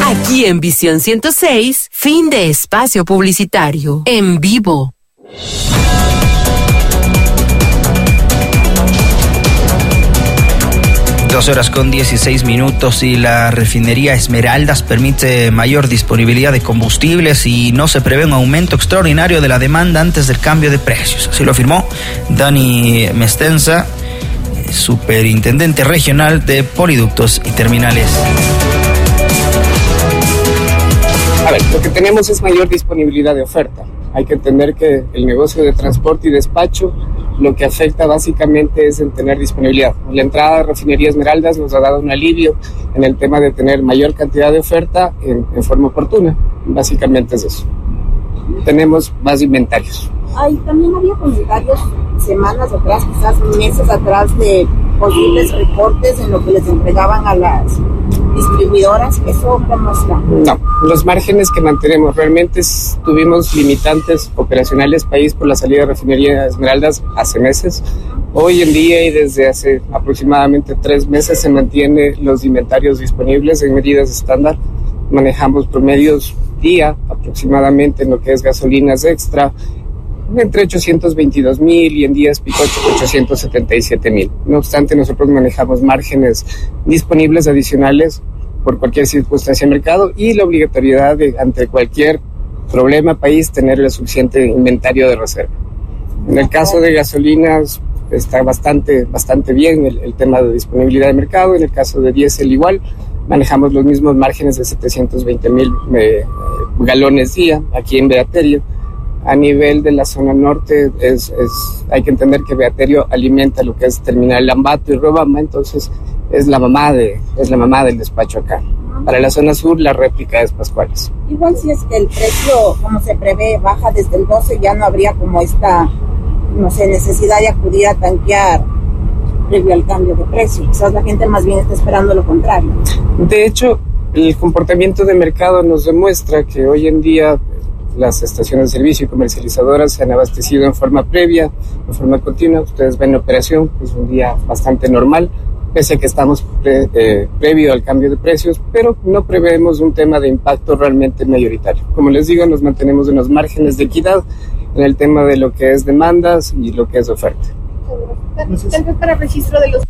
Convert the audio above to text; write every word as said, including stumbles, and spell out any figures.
Aquí en Visión ciento seis, fin de espacio publicitario. En vivo. Dos horas con dieciséis minutos y la refinería Esmeraldas permite mayor disponibilidad de combustibles y no se prevé un aumento extraordinario de la demanda antes del cambio de precios. Así lo afirmó Dani Mestenza, superintendente regional de Poliductos y Terminales. A ver, lo que tenemos es mayor disponibilidad de oferta. Hay que entender que el negocio de transporte y despacho lo que afecta básicamente es en tener disponibilidad. La entrada de Refinería Esmeraldas nos ha dado un alivio en el tema de tener mayor cantidad de oferta en, en forma oportuna. Básicamente es eso. Tenemos más inventarios. Ay, también había comentarios semanas atrás, quizás meses atrás, de posibles recortes en lo que les entregaban a las distribuidoras. ¿Eso cómo está? No, los márgenes que mantenemos, realmente tuvimos limitantes operacionales país por la salida de Refinería Esmeraldas hace meses. Hoy en día y desde hace aproximadamente tres meses se mantienen los inventarios disponibles en medidas estándar. Manejamos promedios día aproximadamente en lo que es gasolinas extra, entre ochocientos veintidós mil y en días pico ochocientos setenta y siete mil. No obstante, nosotros manejamos márgenes disponibles adicionales por cualquier circunstancia de mercado y la obligatoriedad de, ante cualquier problema país, tener el suficiente inventario de reserva. En el caso de gasolinas está bastante, bastante bien el, el tema de disponibilidad de mercado. En el caso de diésel igual, manejamos los mismos márgenes de setecientos veinte mil eh, galones día aquí en Beaterio. A nivel de la zona norte, es, es, hay que entender que Beaterio alimenta lo que es Terminal Lambato y Robama, entonces es la mamá de es la mamá del despacho acá. Para la zona sur, la réplica es Pascuales. Igual si es que el precio, como se prevé, baja desde el doce, ya no habría como esta, no sé, necesidad de acudir a tanquear previo al cambio de precio. Quizás la gente más bien está esperando lo contrario. De hecho, el comportamiento de mercado nos demuestra que hoy en día las estaciones de servicio y comercializadoras se han abastecido en forma previa, en forma continua. Ustedes ven la operación, es un día bastante normal, pese a que estamos pre, eh, previo al cambio de precios, pero no prevemos un tema de impacto realmente mayoritario. Como les digo, nos mantenemos en los márgenes de equidad en el tema de lo que es demandas y lo que es oferta. Tal vez para registro de los